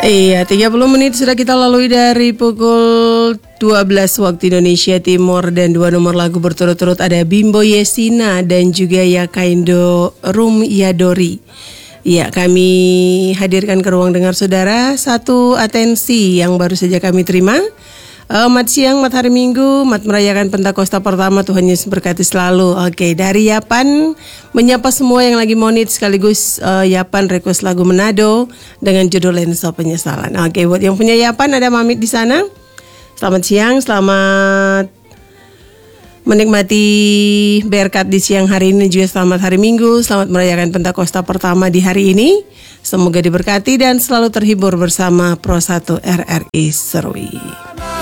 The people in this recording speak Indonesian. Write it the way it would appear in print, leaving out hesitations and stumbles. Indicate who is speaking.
Speaker 1: Iya, 30 menit sudah kita lalui dari pukul 12 waktu Indonesia Timur. Dan dua nomor lagu berturut-turut ada Bimbo Yesina dan juga Yakaindo Rum Yadori. Ya, kami hadirkan ke ruang dengar saudara satu atensi yang baru saja kami terima. Mat siang, mat hari Minggu, mat merayakan Pentakosta pertama, Tuhan Yesus berkati selalu. Oke, dari Yapan menyapa semua yang lagi monit sekaligus Yapan request lagu Manado dengan judul Lensa Penyesalan. Oke, buat yang punya Yapan ada Mamit di sana. Selamat siang, selamat menikmati berkat di siang hari ini, juga selamat hari Minggu, selamat merayakan Pentakosta pertama di hari ini. Semoga diberkati dan selalu terhibur bersama Pro 1 RRI Serui.